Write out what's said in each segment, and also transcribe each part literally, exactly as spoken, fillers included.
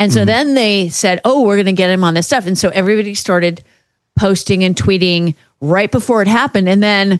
And so Mm-hmm. then they said, oh, we're going to get him on this stuff. And so everybody started posting and tweeting right before it happened. And then,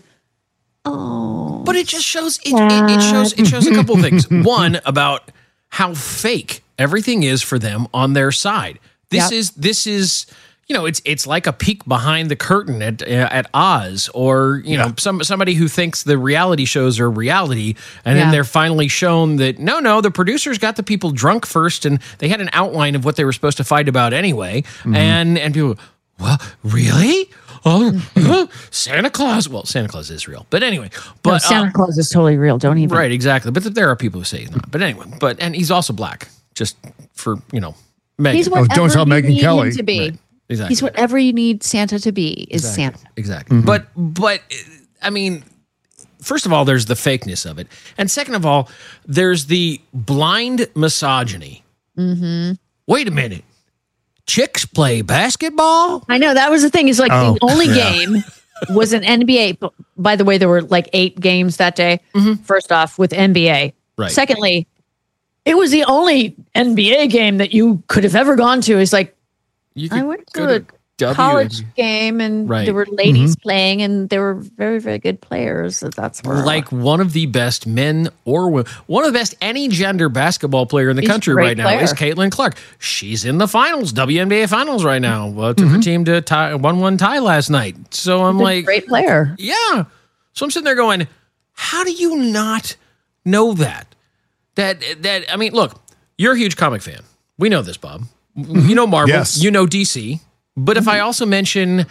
oh, But it just shows it, it, it shows it shows a couple of things. One, about how fake everything is for them on their side. This Yep. is this is you know it's it's like a peek behind the curtain at at Oz, or you know some somebody who thinks the reality shows are reality, and Yeah. then they're finally shown that no no the producers got the people drunk first, and they had an outline of what they were supposed to fight about anyway, and and people, well, really? Oh, huh? Santa Claus. Well, Santa Claus is real, but anyway. But no, Santa uh, Claus is totally real. Don't even. right, exactly. But there are people who say he's not. But anyway, but and he's also black, just for you know, Megan. He's whatever don't tell you Megyn need him Kelly. to be. Right, exactly. He's whatever you need Santa to be is exactly. Santa. Exactly. But but I mean, first of all, there's the fakeness of it, and second of all, there's the blind misogyny. Mm-hmm. Wait a minute. Chicks play basketball? I know that was the thing. Is like Oh, the only yeah. game was an N B A. b- By the way, there were like eight games that day. First off, with N B A. Right. Secondly, it was the only N B A game that you could have ever gone to. It's like You I went go to a W college N B A. game, and Right. there were ladies playing, and they were very, very good players. So that's where Like one of the best men or wo- one of the best any gender basketball player in the He's a country great right now player. is Caitlin Clark. She's in the finals, W N B A finals right now. Uh, took her team to tie, one one tie last night. So I'm a like, great player. yeah. So I'm sitting there going, how do you not know that? That that I mean, look, you're a huge comic fan. We know this, Bob. You know Marvel. Yes. You know D C. But if I also mention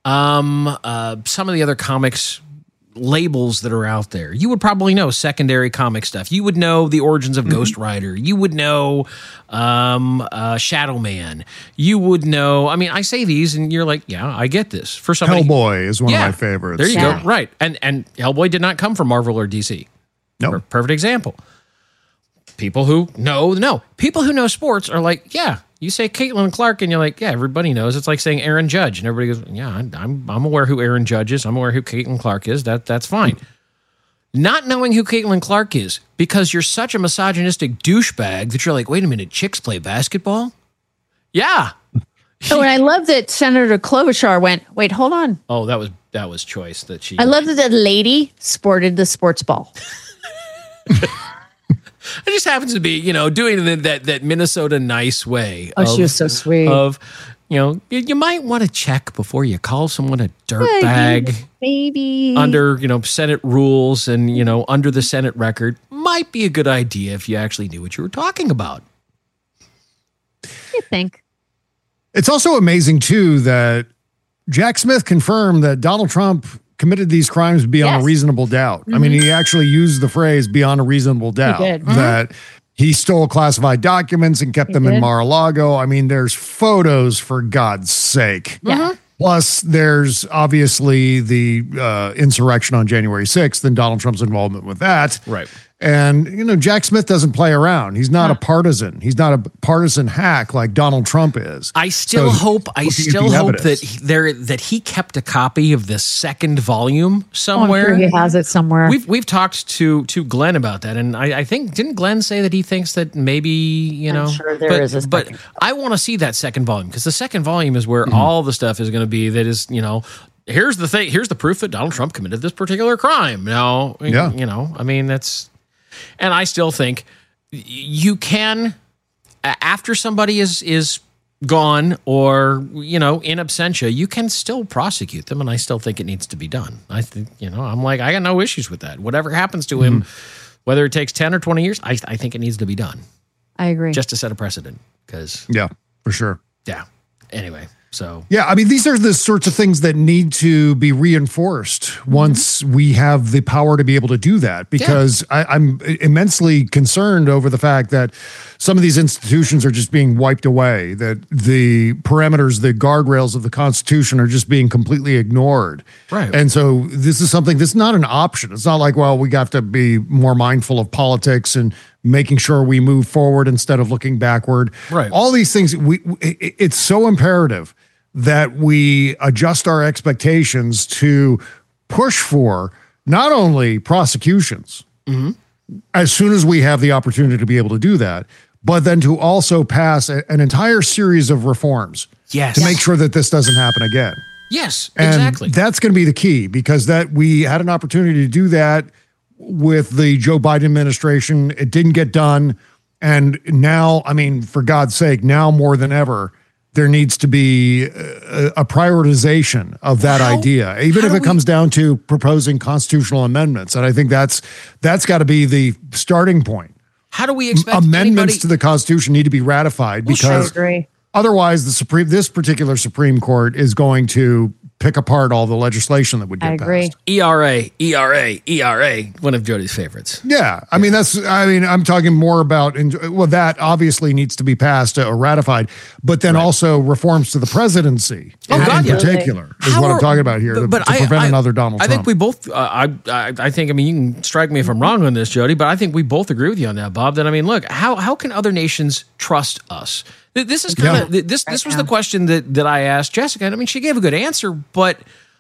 um, uh, some of the other comics labels that are out there, you would probably know secondary comic stuff. You would know the origins of Ghost Rider. You would know um, uh, Shadow Man. You would know. I mean, I say these, and you're like, yeah, I get this. For somebody, Hellboy is one Yeah. of my favorites. there you Yeah. go. Right, and and Hellboy did not come from Marvel or D C. No. Per- Perfect example. People who know, know. People who know sports are like, yeah, you say Caitlin Clark and you're like, yeah, everybody knows. It's like saying Aaron Judge. And everybody goes, yeah, I'm, I'm, I'm aware who Aaron Judge is. I'm aware who Caitlin Clark is. That That's fine. Not knowing who Caitlin Clark is because you're such a misogynistic douchebag that you're like, wait a minute, chicks play basketball? Yeah. Oh, and I love that Senator Klobuchar went, wait, hold on. Oh, that was that was choice that she. I love that the lady sported the sports ball. It just happens to be, you know, doing the, that that Minnesota nice way. Oh, she of- was so sweet. Of, you know, you, you might want to check before you call someone a dirtbag Maybe. under, you know, Senate rules and, you know, under the Senate record. Might be a good idea if you actually knew what you were talking about. You think? It's also amazing, too, that Jack Smith confirmed that Donald Trump committed these crimes beyond Yes. a reasonable doubt. I mean, he actually used the phrase beyond a reasonable doubt. did. That he stole classified documents and kept He them in did. Mar-a-Lago. I mean, there's photos, for God's sake. Yeah. Plus, there's obviously the uh, insurrection on January sixth and Donald Trump's involvement with that. Right. And, you know, Jack Smith doesn't play around. He's not a partisan. He's not a partisan hack like Donald Trump is. I still So, hope. I looking at still the hope that evidence. he, there that he kept a copy of the second volume Oh, I'm somewhere. sure he has it somewhere. We've we've talked to to Glenn about that, and I, I think didn't Glenn say that he thinks that maybe you I'm know. sure there but, is a but second. I want to see that second volume because the second volume is Mm-hmm. where all the stuff is going to be. That is, you know, here's the thing. Here's the proof that Donald Trump committed this particular crime. Now, Yeah. you know, I mean that's, and I still think y- you can a- after somebody is is gone or you know in absentia, you can still prosecute them, and I still think it needs to be done. I think you know I'm like I got no issues with that. Whatever happens to him, whether it takes ten or twenty years, I I think it needs to be done I agree. just to set a precedent. Because Yeah, for sure. yeah. Anyway, so Yeah, I mean, these are the sorts of things that need to be reinforced once we have the power to be able to do that. Because I, I'm immensely concerned over the fact that some of these institutions are just being wiped away, that the parameters, the guardrails of the Constitution are just being completely ignored. Right. And so this is something that's not an option. It's not like, well, we got to be more mindful of politics and making sure we move forward instead of looking backward. Right. All these things, we it- it's so imperative that we adjust our expectations to push for not only prosecutions as soon as we have the opportunity to be able to do that, but then to also pass a, an entire series of reforms Yes. to make sure that this doesn't happen again. Yes, And exactly. that's going to be the key, because that we had an opportunity to do that with the Joe Biden administration. It didn't get done. And now, I mean, for God's sake, now more than ever, there needs to be a, a prioritization of that How- idea, even how if do it we- comes down to proposing constitutional amendments. And I think that's that's got to be the starting point. How do we expect Amendments anybody- to the Constitution need to be ratified, Well, sure. because agree. otherwise the Supreme this particular Supreme Court is going to pick apart all the legislation that would get I agree. passed. E R A, E R A, E R A, one of Jody's favorites. Yeah, I mean that's. I mean, I'm talking more about. Well, that obviously needs to be passed or ratified, but then also reforms to the presidency Oh, in, God, in yeah. particular is How what I'm are- talking about here, to, but to I- prevent I- another Donald I Trump. think we both. Uh, I, I I think. I mean, you can strike me if I'm wrong on this, Jody, but I think we both agree with you on that, Bob. That I mean, look, how how can other nations trust us? Th- This is kind of Yeah. this. This was the question that that I asked Jessica. And I mean, she gave a good answer, but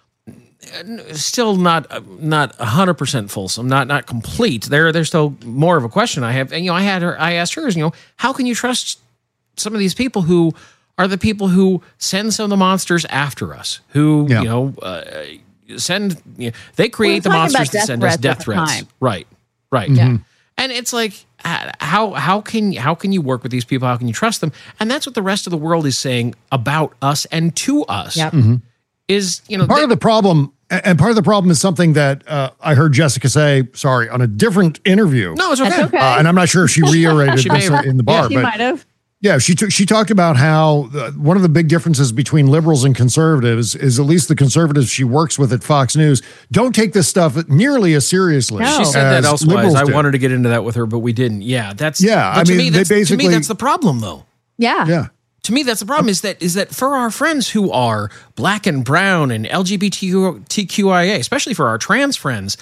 still not not one hundred percent fulsome, not not complete. There there's still more of a question I have. And you know, I had her I asked her, you know, how can you trust some of these people who are the people who send some of the monsters after us, who, Yeah. you know, uh, send you know, they create the We're talking monsters about that death send us threats death at the threats. time. Right. Right. Yeah. And it's like, uh, how how can how can you work with these people? How can you trust them? And that's what the rest of the world is saying about us and to us. Yep. Is, you know, part they- of the problem, and part of the problem is something that uh, I heard Jessica say. Sorry, on a different interview. no, it's okay. That's okay. Uh, and I'm not sure if she reiterated She may this have. in the bar, She but might have. yeah, she took she talked about how uh, one of the big differences between liberals and conservatives is at least the conservatives she works with at Fox News don't take this stuff nearly as seriously. No. She said that as elsewise. liberals I do. wanted to get into that with her, but we didn't. Yeah, that's Yeah, but I to mean, me, they that's, to me, basically- that's the problem, though. Yeah. Yeah. To me, that's the problem. Is that is that for our friends who are black and brown and L G B T Q I A, especially for our trans friends,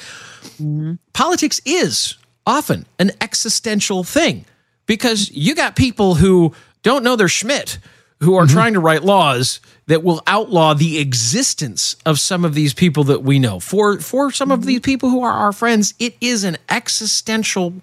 politics is often an existential thing, because you got people who don't know their Schmidt, who are trying to write laws that will outlaw the existence of some of these people that we know. For for some of these people who are our friends, it is an existential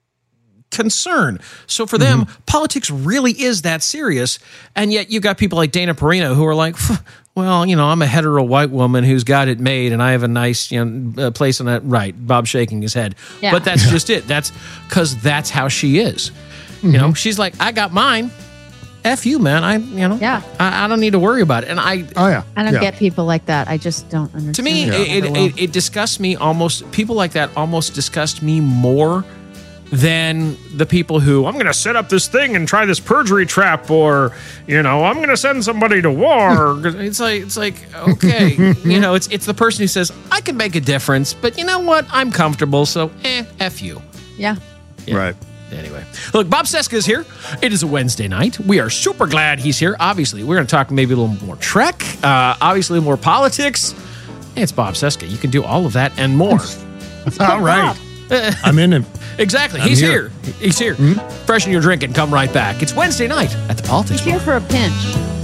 concern. So for them, politics really is that serious. And yet you got people like Dana Perino who are like, well, you know, I'm a hetero white woman who's got it made and I have a nice, you know, uh, place on that. Right. Bob shaking his head. Yeah. But that's just it. That's because that's how she is. You know, she's like, I got mine. F you, man. I, you know, Yeah. I, I don't need to worry about it. And I, Oh yeah. I don't yeah. get people like that. I just don't understand. to me, it. it, Never it, will. it, it disgusts me almost. People like that almost disgust me more than the people who, I'm going to set up this thing and try this perjury trap, or, you know, I'm going to send somebody to war. It's like, it's like, okay, you know, it's it's the person who says, I can make a difference, but you know what? I'm comfortable, so eh, F you. yeah. Yeah. Right. Anyway, look, Bob Cesca is here. It is a Wednesday night. We are super glad he's here. Obviously, we're going to talk maybe a little more Trek, uh, obviously more politics. It's Bob Cesca. You can do all of that and more. All right. I'm in it. Exactly. I'm He's here. here. He's here. Freshen your drink and come right back. It's Wednesday night at the Politics He's here Bar. for a pinch.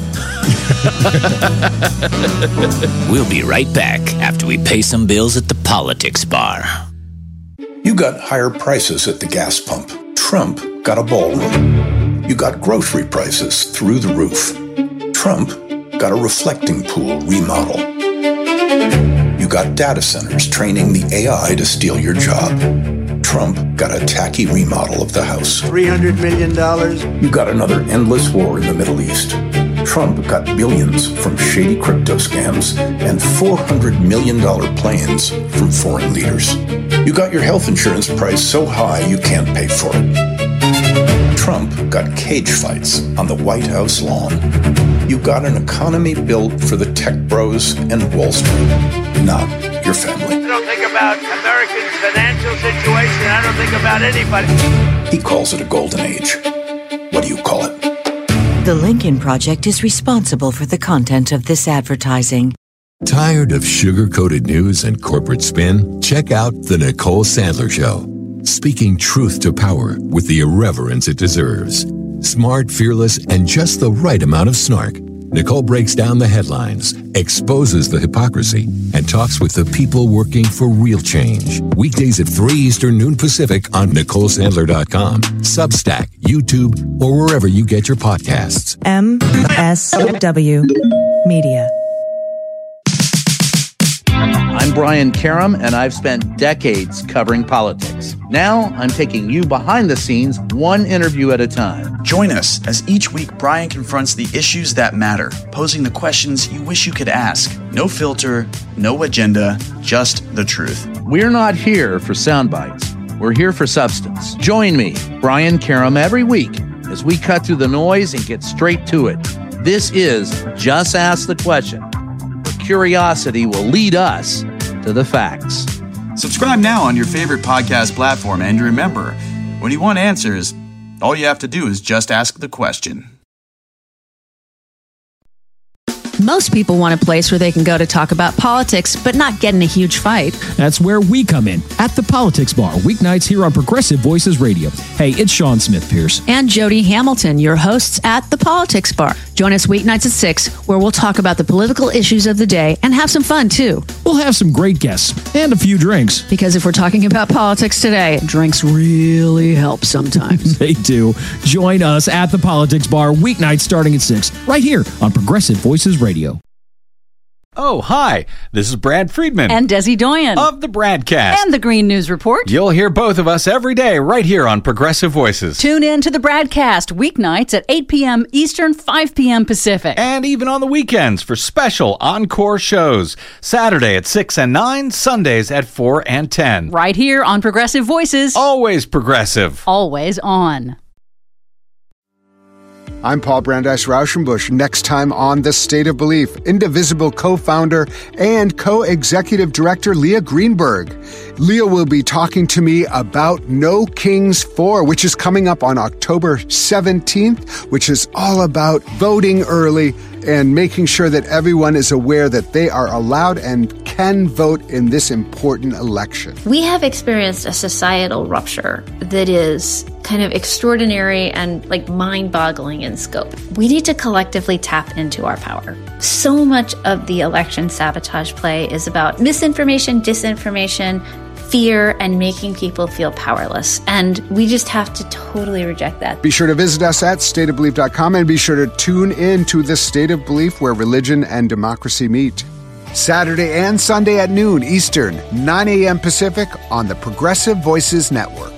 We'll be right back after we pay some bills at the Politics Bar. You got higher prices at the gas pump. Trump got a ballroom. You got grocery prices through the roof. Trump got a reflecting pool remodel. You got data centers training the A I to steal your job. Trump got a tacky remodel of the house. three hundred million dollars. You got another endless war in the Middle East. Trump got billions from shady crypto scams and four hundred million dollars plans from foreign leaders. You got your health insurance price so high you can't pay for it. Trump got cage fights on the White House lawn. You got an economy built for the tech bros and Wall Street, not your family. I don't think about Americans' financial situation. I don't think about anybody. He calls it a golden age. What do you call it? The Lincoln Project is responsible for the content of this advertising. Tired of sugar-coated news and corporate spin? Check out The Nicole Sandler Show. Speaking truth to power with the irreverence it deserves. Smart, fearless, and just the right amount of snark. Nicole breaks down the headlines, exposes the hypocrisy, and talks with the people working for real change. Weekdays at three Eastern, noon Pacific on Nicole Sandler dot com, Substack, YouTube, or wherever you get your podcasts. M S W Media. I'm Brian Karam, and I've spent decades covering politics. Now, I'm taking you behind the scenes, one interview at a time. Join us as each week Brian confronts the issues that matter, posing the questions you wish you could ask. No filter, no agenda, just the truth. We're not here for sound bites. We're here for substance. Join me, Brian Karam, every week as we cut through the noise and get straight to it. This is Just Ask the Question, where curiosity will lead us to the facts. Subscribe now on your favorite podcast platform, and remember, when you want answers, all you have to do is just ask the question. Most people want a place where they can go to talk about politics, but not get in a huge fight. That's where we come in, at the Politics Bar, weeknights here on Progressive Voices Radio. Hey, it's Sean Smith Pierce. And Jody Hamilton, your hosts at the Politics Bar. Join us weeknights at six, where we'll talk about the political issues of the day and have some fun, too. We'll have some great guests and a few drinks. Because if we're talking about politics today, drinks really help sometimes. They do. Join us at the Politics Bar, weeknights starting at six, right here on Progressive Voices Radio. Oh, hi. This is Brad Friedman. And Desi Doyen. Of the Bradcast. And the Green News Report. You'll hear both of us every day right here on Progressive Voices. Tune in to the Bradcast weeknights at eight p.m. Eastern, five p.m. Pacific. And even on the weekends for special encore shows. Saturday at six and nine, Sundays at four and ten. Right here on Progressive Voices. Always progressive. Always on. I'm Paul Brandeis Rauschenbusch. Next time on The State of Belief, Indivisible co-founder and co-executive director Leah Greenberg. Leah will be talking to me about No Kings four, which is coming up on October seventeenth, which is all about voting early and making sure that everyone is aware that they are allowed and can vote in this important election. We have experienced a societal rupture that is kind of extraordinary and like mind-boggling in scope. We need to collectively tap into our power. So much of the election sabotage play is about misinformation, disinformation, fear, and making people feel powerless. And we just have to totally reject that. Be sure to visit us at state of belief dot com and be sure to tune in to The State of Belief, where religion and democracy meet. Saturday and Sunday at noon Eastern, nine a.m. Pacific on the Progressive Voices Network.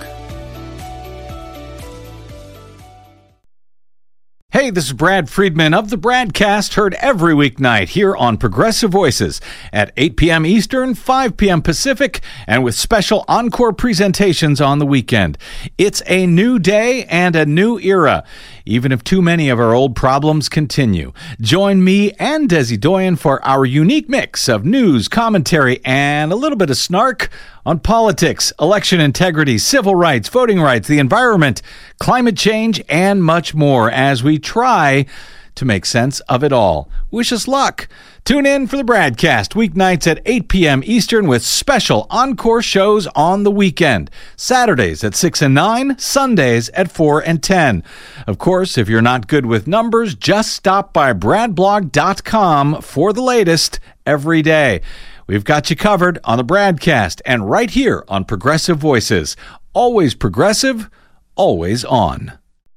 Hey, this is Brad Friedman of the Bradcast, heard every weeknight here on Progressive Voices at eight p.m. Eastern, five p.m. Pacific, and with special encore presentations on the weekend. It's a new day and a new era, even if too many of our old problems continue. Join me and Desi Doyen for our unique mix of news, commentary, and a little bit of snark on politics, election integrity, civil rights, voting rights, the environment, climate change, and much more as we try to make sense of it all. Wish us luck. Tune in for the Bradcast weeknights at eight p.m. Eastern with special encore shows on the weekend. Saturdays at six and nine, Sundays at four and ten. Of course, if you're not good with numbers, just stop by brad blog dot com for the latest every day. We've got you covered on the Bradcast and right here on Progressive Voices. Always progressive, always on.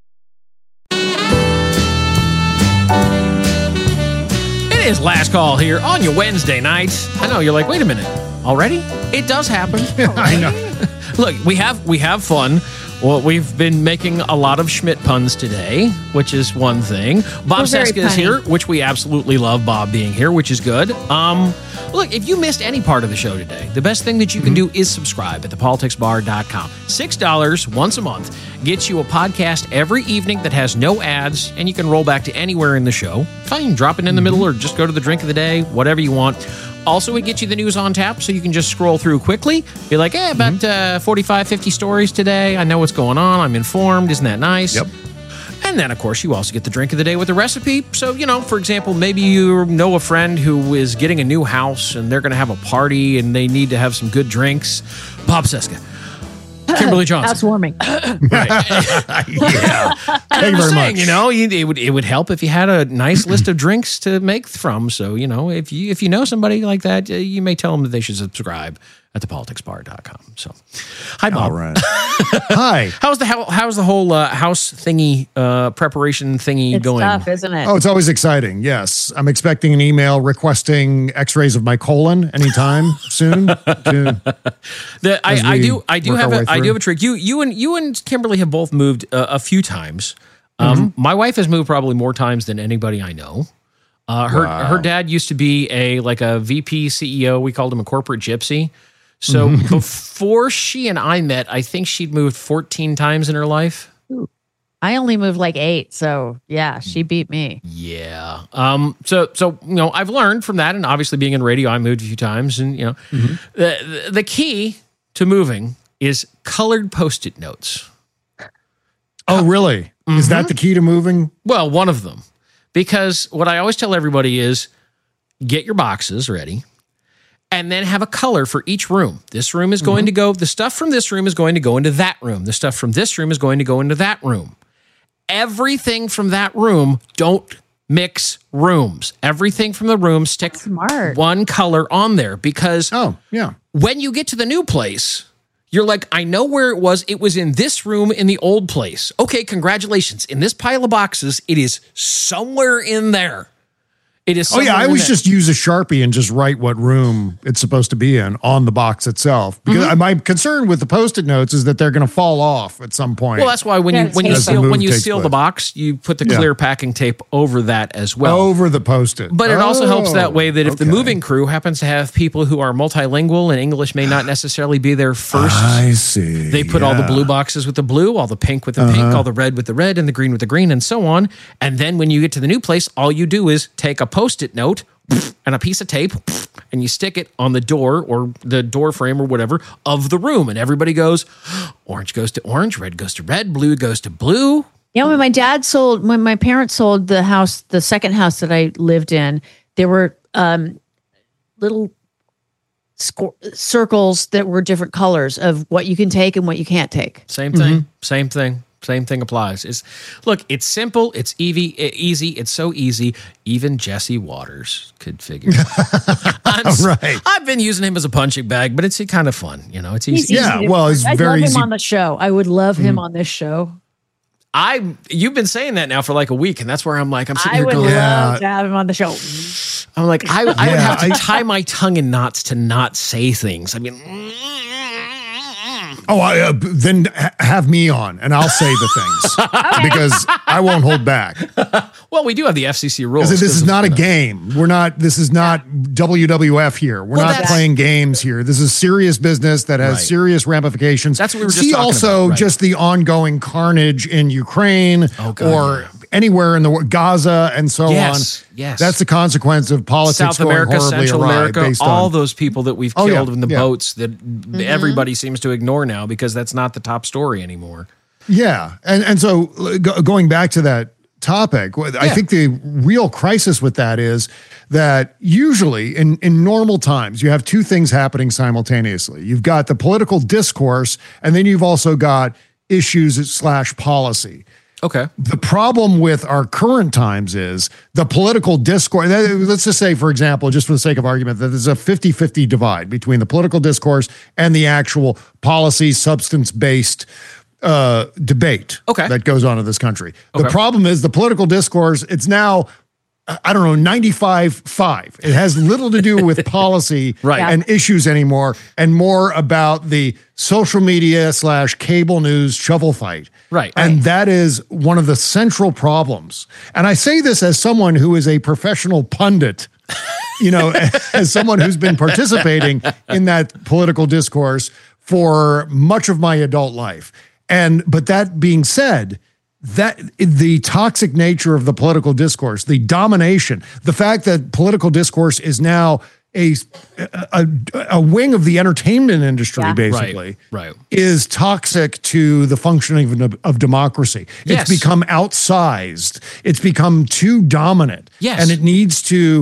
It is last call here on your Wednesday nights. I know you're like, wait a minute, already? It does happen. I know. Look, we have we have fun. Well, we've been making a lot of Schmidt puns today, which is one thing. Bob Cesca is here, which we absolutely love Bob being here, which is good. Um, look, if you missed any part of the show today, the best thing that you can do is subscribe at the politics bar dot com. six dollars once a month gets you a podcast every evening that has no ads, and you can roll back to anywhere in the show. Fine, drop it in the middle or just go to the drink of the day, whatever you want. Also, it gets you the news on tap, so you can just scroll through quickly. Be like, hey, about mm-hmm. uh, forty-five, fifty stories today. I know what's going on. I'm informed. Isn't that nice? Yep. And then, of course, you also get the drink of the day with the recipe. So, you know, for example, maybe you know a friend who is getting a new house, and they're going to have a party, and they need to have some good drinks. Bob Cesca. Kimberly Johnson. Housewarming. yeah. Thank I'm you very saying, much. you know, you, it would it would help if you had a nice list of drinks to make from. So, you know, if you if you know somebody like that, uh, you may tell them that they should subscribe at the politics bar dot com. So, hi, Bob. All right. Hi. How's the how, how's the whole uh, house thingy uh, preparation thingy It's going? tough, isn't it? Oh, it's always exciting. Yes. I'm expecting an email requesting x-rays of my colon anytime soon. To, The, I, as I we do I do work have our a, way I do through. have a trick. You you and you and Kimberly have both moved uh, a few times. Um, Mm-hmm. My wife has moved probably more times than anybody I know. Uh, her Wow. her dad used to be a like a V P C E O. We called him a corporate gypsy. So Mm-hmm. before she and I met, I think she'd moved fourteen times in her life. I only moved like eight, so yeah, she beat me. Yeah. Um. So so you know, I've learned from that, and obviously being in radio, I moved a few times, and you know, Mm-hmm. the, the the key to moving is colored Post-it notes. oh, really? Is that the key to moving? Well, one of them, because what I always tell everybody is get your boxes ready and then have a color for each room. This room is going to go, the stuff from this room is going to go into that room. The stuff from this room is going to go into that room. Everything from that room, don't mix rooms. Everything from the room, stick Smart. one color on there, because Oh, yeah. when you get to the new place, you're like, I know where it was. It was in this room in the old place. Okay, congratulations. In this pile of boxes, it is somewhere in there. It is. Oh, yeah. somewhere I in always there. just use a Sharpie and just write what room it's supposed to be in on the box itself. Because Mm-hmm. my concern with the Post-it notes is that they're going to fall off at some point. Well, that's why when Yeah, you when you as the seal move when you takes seal the place. box, you put the Yeah. clear packing tape over that as well. Over the Post-it. But it also helps Oh, that way that if the okay. moving crew happens to have people who are multilingual and English may not necessarily be their first, I see. they put all the Yeah. Uh-huh. blue boxes with the blue, all the pink with the pink, all the red with the red, and the green with the green, and so on. And then when you get to the new place, all you do is take a Post-it note and a piece of tape, and you stick it on the door or the door frame or whatever of the room. And everybody goes, orange goes to orange, red goes to red, blue goes to blue. Yeah, when my dad sold, when my parents sold the house, the second house that I lived in, there were um, little scor- circles that were different colors of what you can take and what you can't take. Same thing. Same thing. Same thing applies. Is look, it's simple, it's easy, easy, it's so easy. Even Jesse Waters could figure it out. I'm s- Right. I've been using him as a punching bag, but it's kind of fun. You know, it's He's easy. easy Yeah, to- well, it's I'd very love easy. him on the show. I would love him on this show. I you've been saying that now for like a week, and that's where I'm like, I'm sitting I here would going, love Yeah. to have him on the show. I'm like, I, I would Yeah, have to I- tie my tongue in knots to not say things. I mean, Oh, I, uh, then ha- have me on and I'll say the things because I won't hold back. well, we do have the F C C rules. This is 'cause not a of- game. We're not, this is not W W F here. We're Well, not that's- playing games here. This is serious business that has Right. serious ramifications. That's what we were just See talking also about, right. just the ongoing carnage in Ukraine Oh, God, or yeah. anywhere in the world, Gaza and so Yes, on. yes. That's the consequence of politics South going America, horribly Central awry America, based all on. those people that we've Oh, killed yeah, in the yeah. boats that everybody seems to ignore now because that's not the top story anymore. Yeah. And and so uh, go, going back to that topic, wh- I Yeah. think the real crisis with that is that usually in, in normal times, you have two things happening simultaneously. You've got the political discourse, and then you've also got issues slash policy. Okay. The problem with our current times is the political discourse. Let's just say, for example, just for the sake of argument, that there's a fifty-fifty divide between the political discourse and the actual policy, substance-based uh, debate Okay. that goes on in this country. The Okay. problem is the political discourse, it's now, I don't know, ninety-five five. It has little to do with policy Right. and issues anymore and more about the social media slash cable news shovel fight. Right. And that is one of the central problems. And I say this as someone who is a professional pundit, you know, as someone who's been participating in that political discourse for much of my adult life. And, but that being said, that the toxic nature of the political discourse, the domination, the fact that political discourse is now a, a, a wing of the entertainment industry, Yeah. basically, Right, right. is toxic to the functioning of, of democracy. Yes. It's become outsized. It's become too dominant. Yes. And it needs to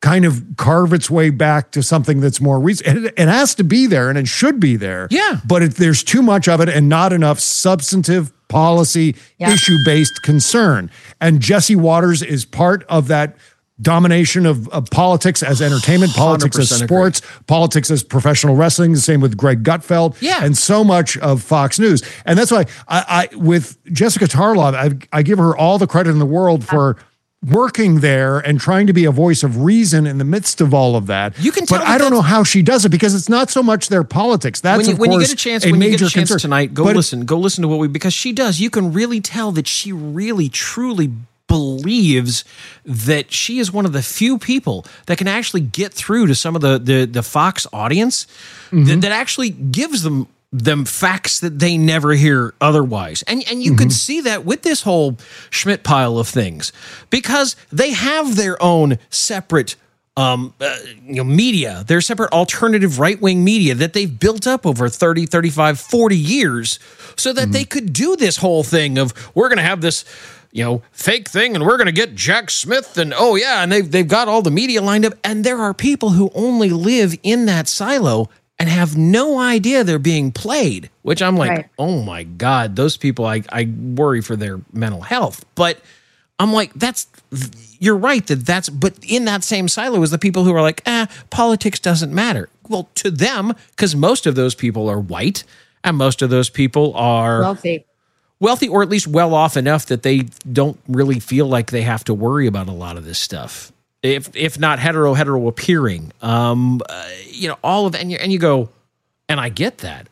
kind of carve its way back to something that's more recent. It, it has to be there and it should be there. Yeah. But it, there's too much of it and not enough substantive policy Yeah. issue-based concern. And Jesse Waters is part of that domination of, of politics as entertainment, politics as one hundred percent sports, politics as professional wrestling, the same with Greg Gutfeld, Yeah. and so much of Fox News. And that's why I, I with Jessica Tarlov, I, I give her all the credit in the world for working there and trying to be a voice of reason in the midst of all of that. You can tell but that I don't know that's- how she does it because it's not so much their politics. That's when you, of when course you get a chance, a when major you get a chance concern. tonight, go But- listen. Go listen to what we because she does. You can really tell that she really, truly believes that she is one of the few people that can actually get through to some of the the, the Fox audience Mm-hmm. that, that actually gives them them facts that they never hear otherwise. And and you Mm-hmm. can see that with this whole Schmidt pile of things because they have their own separate um, uh, you know, media, their separate alternative right-wing media that they've built up over thirty, thirty-five, forty years so that they could do this whole thing of we're going to have this, you know, fake thing and we're going to get Jack Smith and oh yeah, and they've, they've got all the media lined up. And there are people who only live in that silo and have no idea they're being played, which I'm like, Right. oh my God, those people, I, I worry for their mental health. But I'm like, that's, you're right that that's, but in that same silo is the people who are like, eh, politics doesn't matter. Well, to them, because most of those people are white and most of those people are Wealthy. wealthy or at least well off enough that they don't really feel like they have to worry about a lot of this stuff. If if not hetero hetero appearing, um, uh, you know, all of and you and you go, and I get that,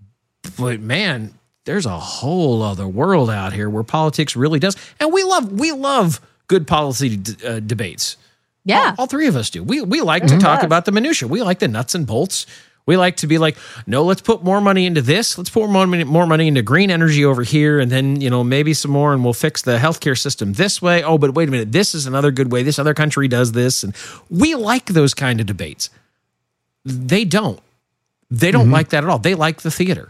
but man, there's a whole other world out here where politics really does, and we love we love good policy d- uh, debates. Yeah, all, all three of us do. We we like to talk about the minutia. We like the nuts and bolts. We like to be like, no, let's put more money into this. Let's put more money, more money into green energy over here. And then, you know, maybe some more and we'll fix the healthcare system this way. Oh, but wait a minute. This is another good way. This other country does this. And we like those kind of debates. They don't. They don't Mm-hmm. like that at all. They like the theater.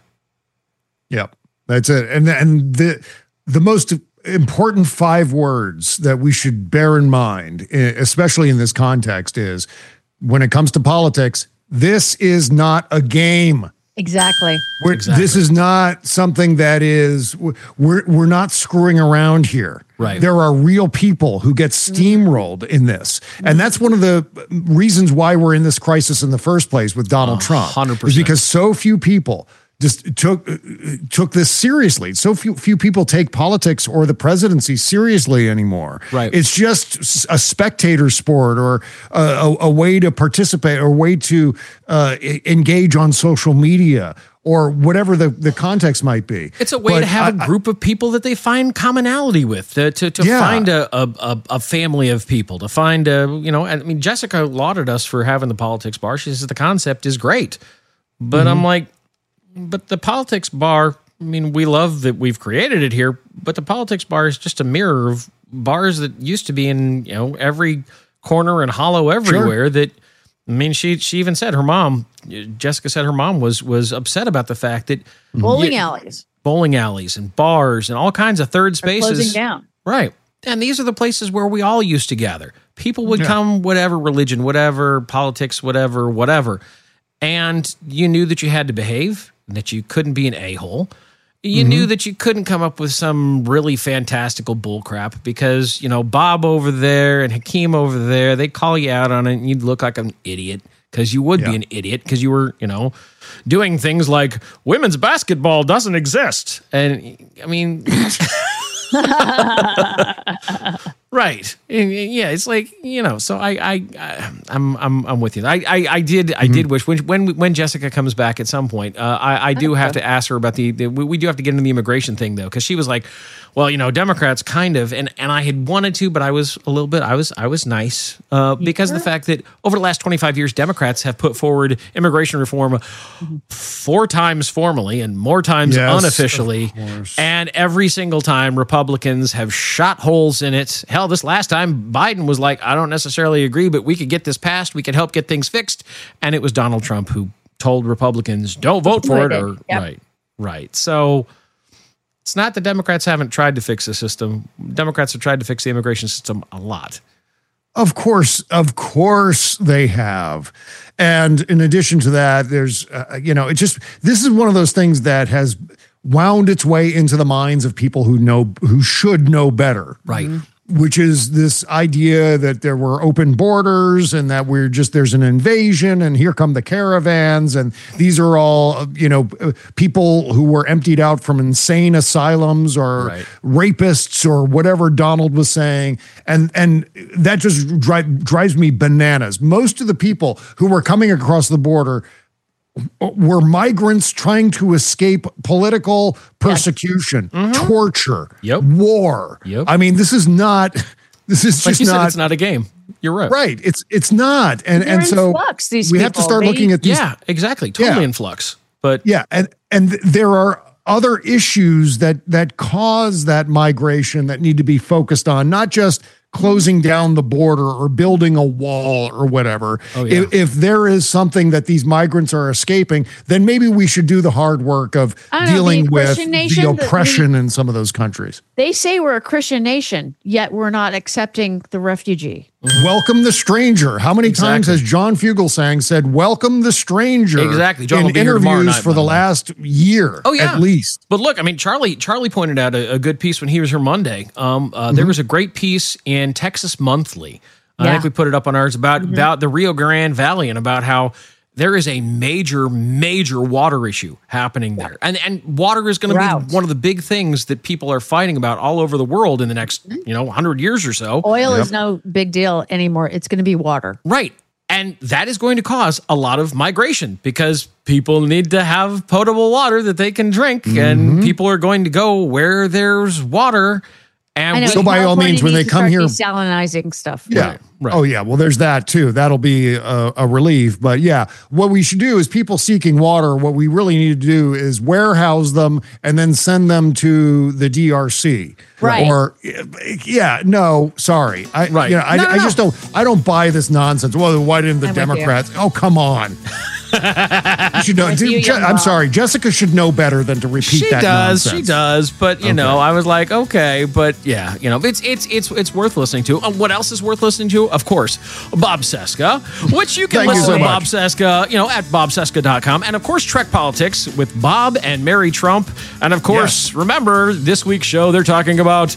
Yep, that's it. And and the the most important five words that we should bear in mind, eh, especially in this context, is when it comes to politics, this is not a game. Exactly. We're, Exactly. This is not something that is, we're, we're not screwing around here. Right. There are real people who get steamrolled in this. And that's one of the reasons why we're in this crisis in the first place with Donald Trump. one hundred Is percent. because so few people just took took this seriously. So few few people take politics or the presidency seriously anymore. Right. It's just a spectator sport or a, a, a way to participate or a way to uh, e- engage on social media or whatever the, the context might be. It's a way But to have I- a group of people that they find commonality with, to to, to Yeah. find a, a a a family of people, to find a, you know, I mean, Jessica lauded us for having the politics bar. She says the concept is great. But I'm like, but the politics bar, I mean, we love that we've created it here, but the politics bar is just a mirror of bars that used to be in, you know, every corner and hollow everywhere. That, I mean, she she even said her mom, Jessica said her mom was was upset about the fact that Bowling you- alleys bowling alleys and bars and all kinds of third are spaces. closing down. Right. And these are the places where we all used to gather. People would Yeah. come, whatever religion, whatever politics, whatever, whatever. And you knew that you had to behave, that you couldn't be an a-hole. You knew that you couldn't come up with some really fantastical bullcrap because, you know, Bob over there and Hakeem over there, they'd call you out on it and you'd look like an idiot because you would be Yeah. an idiot because you were, you know, doing things like women's basketball doesn't exist. And I mean, right. Yeah, it's like, you know, so I I, I I'm I'm I'm with you. I I, I did I did wish when when when Jessica comes back at some point, uh, I I do have to ask her about the, the we, we do have to get into the immigration thing though, because she was like, well, you know, Democrats kind of, and and I had wanted to, but I was a little bit I was I was nice uh, because of the fact that over the last twenty-five years, Democrats have put forward immigration reform four times formally and more times Yes, unofficially, of course. and every single time Republicans have shot holes in it. Hell, this last time Biden was like, I don't necessarily agree, but we could get this passed. We could help get things fixed. And it was Donald Trump who told Republicans, don't vote for it. Or, Yep. Right, right. So it's not that Democrats haven't tried to fix the system. Democrats have tried to fix the immigration system a lot. Of course, of course they have. And in addition to that, there's, uh, you know, it just, this is one of those things that has wound its way into the minds of people who know, who should know better. Right. Mm-hmm. Which is this idea that there were open borders and that we're just, there's an invasion and here come the caravans. And these are all, you know, people who were emptied out from insane asylums or right. rapists or whatever Donald was saying. And, and that just dri- drives me bananas. Most of the people who were coming across the border were migrants trying to escape political persecution, yes. mm-hmm. torture, yep. war. Yep. I mean, this is not, this is like just you not. Said, it's not a game. You're right. Right. It's, it's not. And, They're and so in flux, these we people. have to start they, looking at these. Yeah, exactly. Totally yeah. in flux. But yeah. And, and there are other issues that, that cause that migration that need to be focused on, not just closing down the border or building a wall or whatever. Oh, yeah. if, if there is something that these migrants are escaping, then maybe we should do the hard work of dealing know, the with nation, the oppression we, in some of those countries. They say we're a Christian nation, yet we're not accepting the refugee. Mm-hmm. Welcome the stranger. How many exactly. times has John Fugelsang said, welcome the stranger? Exactly. John in will be here tomorrow interviews night, for the last year, oh, yeah. at least. But look, I mean, Charlie Charlie pointed out a, a good piece when he was here Monday. Um, uh, mm-hmm. There was a great piece in Texas Monthly. Yeah. I think we put it up on ours about, mm-hmm. about the Rio Grande Valley and about how there is a major, major water issue happening there. And and water is going to be one of the big things that people are fighting about all over the world in the next, you know, one hundred years or so. Oil yep. is no big deal anymore. It's going to be water. Right. And that is going to cause a lot of migration because people need to have potable water that they can drink. Mm-hmm. And people are going to go where there's water. And I know, so by all means, when they come here, desalinizing stuff. Yeah. Right, right. Oh yeah. Well, there's that too. That'll be a, a relief. But yeah, what we should do is people seeking water. What we really need to do is warehouse them and then send them to the D R C. Right. Or yeah, no, sorry. I, right. You know, I, no, no, I just no. don't. I don't buy this nonsense. Well, why didn't the I'm Democrats? Oh, come on. You should know. you, Je- I'm sorry. Jessica should know better than to repeat she that does, nonsense. She does. But you Okay. know, I was like, okay, but yeah, you know, it's it's it's it's worth listening to. Uh, what else is worth listening to? Of course, Bob Cesca, which you can Thank listen you so to much. Bob Cesca, you know, at bob cesca dot com, and of course, Trek Politics with Bob and Mary Trump, and of course, Yes. remember this week's show they're talking about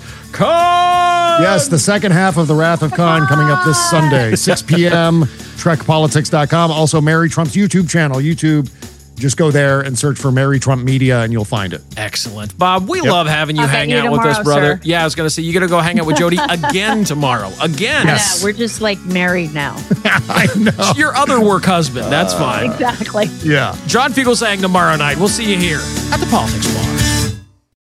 Khan. Yes, the second half of The Wrath of Khan coming up this Sunday, six p.m., trek politics dot com. Also, Mary Trump's YouTube channel, YouTube. Just go there and search for Mary Trump Media and you'll find it. Excellent. Bob, we Yep. love having you I'll hang get you out with us, tomorrow, brother. sir. Yeah, I was going to say, you got to go hang out with Jody again tomorrow. Again. Yes. Yeah, we're just like married now. I know. Your other work husband. That's fine. Exactly. Yeah. John Fugelsang tomorrow night. We'll see you here at the Politics Bar.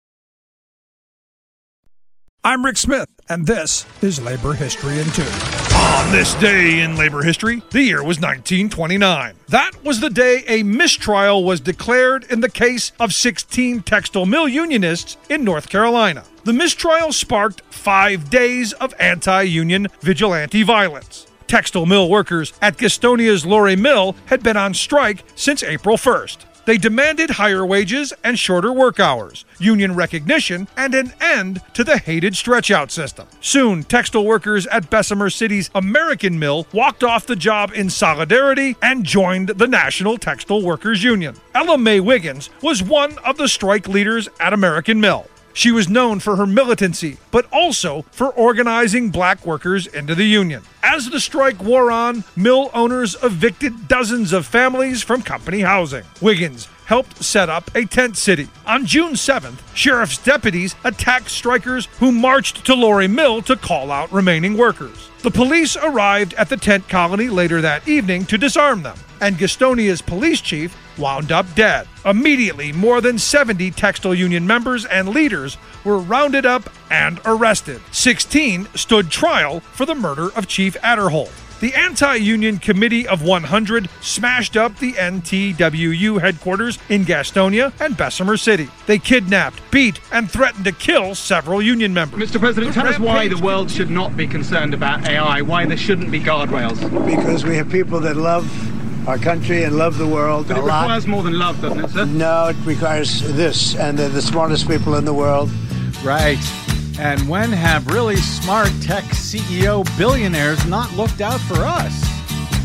I'm Rick Smith, and this is Labor History in Two. On this day in labor history, the year was nineteen twenty-nine. That was the day a mistrial was declared in the case of sixteen textile mill unionists in North Carolina. The mistrial sparked five days of anti-union vigilante violence. Textile mill workers at Gastonia's Lorry Mill had been on strike since April first. They demanded higher wages and shorter work hours, union recognition, and an end to the hated stretch-out system. Soon, textile workers at Bessemer City's American Mill walked off the job in solidarity and joined the National Textile Workers Union. Ella Mae Wiggins was one of the strike leaders at American Mill. She was known for her militancy, but also for organizing black workers into the union. As the strike wore on, mill owners evicted dozens of families from company housing. Wiggins helped set up a tent city. On June seventh, sheriff's deputies attacked strikers who marched to Lorry Mill to call out remaining workers. The police arrived at the tent colony later that evening to disarm them, and Gastonia's police chief wound up dead. Immediately, more than seventy textile union members and leaders were rounded up and arrested. sixteen stood trial for the murder of Chief Adderholt. The Anti-Union Committee of one hundred smashed up the N T W U headquarters in Gastonia and Bessemer City. They kidnapped, beat, and threatened to kill several union members. Mister President, tell us why the world should not be concerned about A I, why there shouldn't be guardrails. Because we have people that love our country and love the world But a it lot. requires more than love, doesn't it, sir? No, it requires this, and they're the smartest people in the world. Right. And when have really smart tech C E O billionaires not looked out for us?